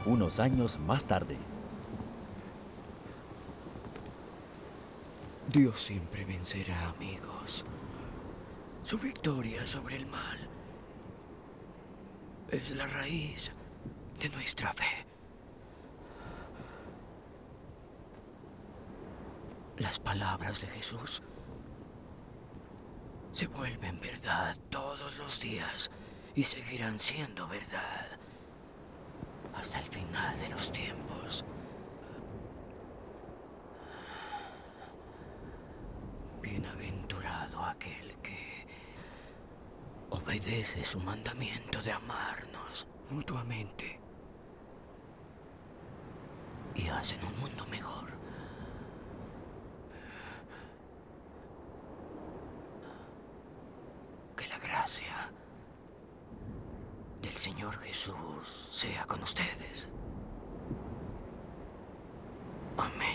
Unos años más tarde. Dios siempre vencerá, amigos. Su victoria sobre el mal es la raíz de nuestra fe. Las palabras de Jesús se vuelven verdad todos los días y seguirán siendo verdad hasta el final de los tiempos. Bienaventurado aquel que obedece su mandamiento de amarnos mutuamente y hacen un mundo mejor. Que la gracia del Señor Jesús sea con ustedes. Amén.